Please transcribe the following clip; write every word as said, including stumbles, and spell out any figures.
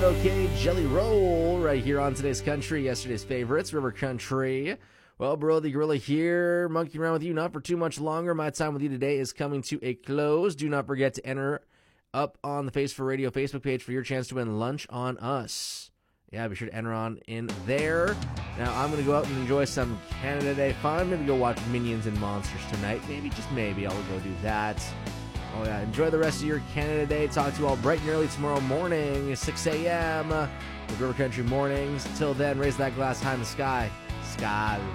Okay Jelly Roll right here on today's country, yesterday's favorites, River Country. Well, Bro the Gorilla here, monkeying around with you not for too much longer. My time with you today is coming to a close. Do not forget to enter up on the Face for Radio Facebook page for your chance to win lunch on us. Yeah, be sure to enter on in there. Now, I'm going to go out and enjoy some Canada Day fun. Maybe go watch Minions and Monsters tonight. Maybe, just maybe, I'll go do that. Oh, yeah, enjoy the rest of your Canada Day. Talk to you all bright and early tomorrow morning, six a.m. with River Country Mornings. Until then, raise that glass high in the sky. Sky.